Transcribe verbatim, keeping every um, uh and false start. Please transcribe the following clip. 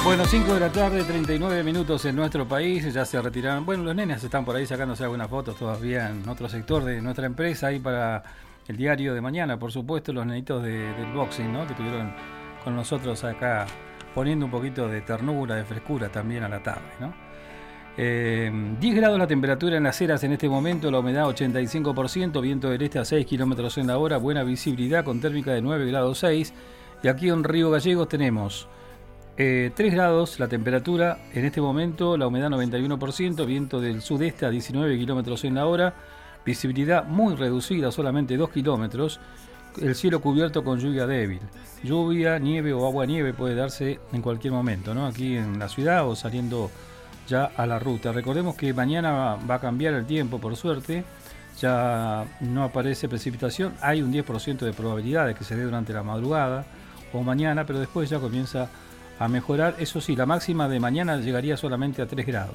Bueno, cinco de la tarde, treinta y nueve minutos en nuestro país, ya se retiraron. Bueno, los nenes están por ahí sacándose algunas fotos todavía en otro sector de nuestra empresa, ahí para el diario de mañana, por supuesto, los nenitos de, del boxing, ¿no? Que estuvieron con nosotros acá poniendo un poquito de ternura, de frescura también a la tarde, ¿no? Eh, diez grados la temperatura en las Heras en este momento, la humedad ochenta y cinco por ciento, viento del este a seis kilómetros en la hora, buena visibilidad con térmica de nueve grados seis. Y aquí en Río Gallegos tenemos Eh, tres grados la temperatura en este momento, la humedad noventa y uno por ciento, viento del sudeste a diecinueve kilómetros en la hora, visibilidad muy reducida, solamente dos kilómetros, el cielo cubierto con lluvia débil. Lluvia, nieve o agua nieve puede darse en cualquier momento, ¿no? Aquí en la ciudad o saliendo ya a la ruta. Recordemos que mañana va a cambiar el tiempo, por suerte, ya no aparece precipitación, hay un diez por ciento de probabilidad de que se dé durante la madrugada o mañana, pero después ya comienza a mejorar. Eso sí, la máxima de mañana llegaría solamente a tres grados.